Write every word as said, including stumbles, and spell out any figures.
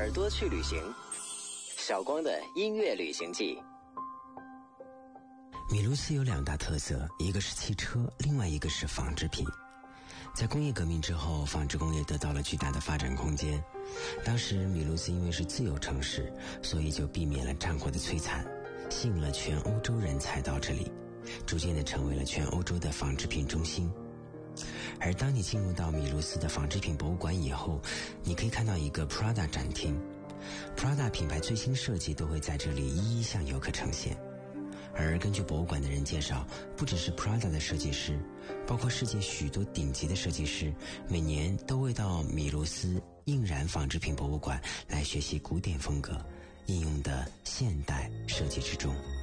耳朵去旅行，小光的音乐旅行记。 米卢斯有两大特色，一个是汽车，另外一个是纺织品。在工业革命之后，纺织工业得到了巨大的发展空间。当时米卢斯因为是自由城市，所以就避免了战火的摧残，吸引了全欧洲人才到这里，逐渐地成为了全欧洲的纺织品中心。而当你进入到米卢斯的纺织品博物馆以后，你可以看到一个 Prada 展厅， Prada 品牌最新设计都会在这里一一向游客呈现。而根据博物馆的人介绍，不只是 Prada 的设计师，包括世界许多顶级的设计师，每年都会到米卢斯印染纺织品博物馆来学习古典风格应用的现代设计之中。